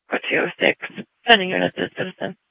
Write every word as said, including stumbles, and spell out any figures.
or two oh six, depending on if it's a citizen.